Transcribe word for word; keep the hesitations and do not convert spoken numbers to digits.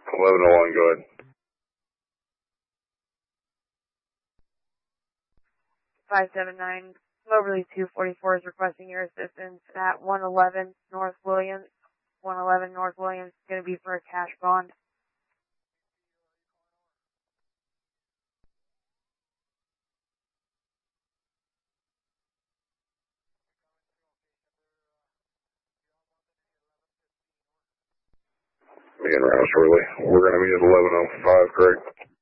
eleven oh one, go ahead. five seven nine, Moberly two forty-four is requesting your assistance at one eleven North Williams. one eleven North Williams is going to be for a cash bond. Again, Rouse shortly. We're going to be at eleven oh five, correct?